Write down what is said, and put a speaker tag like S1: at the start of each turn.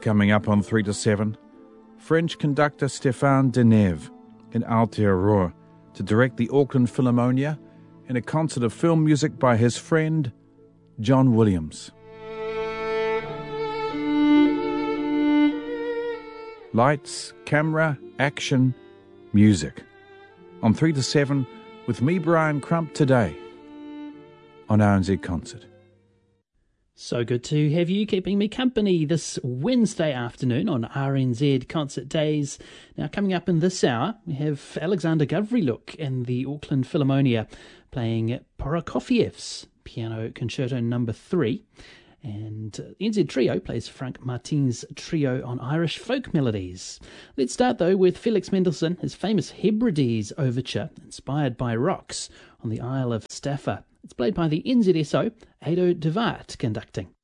S1: coming up on 3 to 7. French conductor Stéphane Denève in Aotearoa to direct the Auckland Philharmonia in a concert of film music by his friend John Williams. Lights, camera, action, music. On 3 to 7 with me, Brian Crump, today on RNZ Concert.
S2: So good to have you keeping me company this Wednesday afternoon on RNZ Concert Days. Now, coming up in this hour, we have Alexander Gavriluk and the Auckland Philharmonia playing Prokofiev's Piano Concerto No. 3. And NZ Trio plays Frank Martin's trio on Irish folk melodies. Let's start, though, with Felix Mendelssohn, his famous Hebrides Overture, inspired by rocks on the Isle of Staffa. It's played by the NZSO, Ado de Waart conducting.